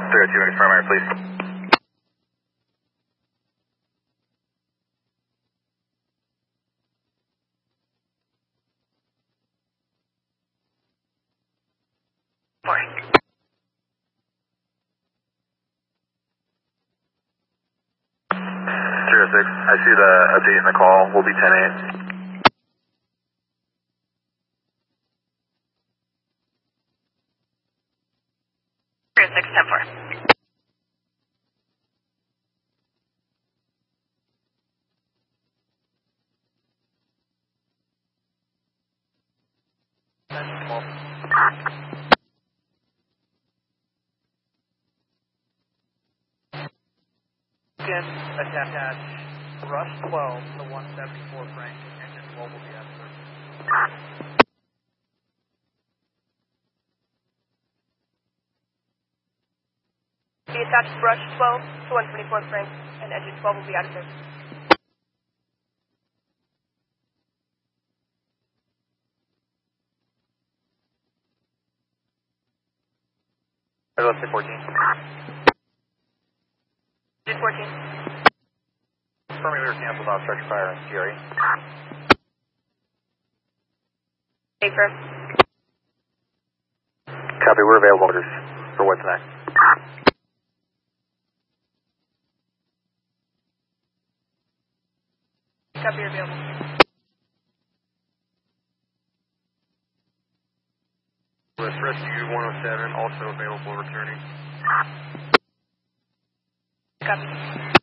302 English primary, please. Fine. 306, I see the update in the call. Will be 10-8. 610-4. Again, attach Rush 12 to 174 Frank, engine 12 will be out of service. Be attached Rush 12 to 124 Frank, and engine 12 will be out of service. Let's say 14. Engine 14. Confirming we were canceled off structure fire and GRE. Affirm. Copy, we're available orders for what's next. Copy, you're available. With Rescue 107, also available returning. Copy.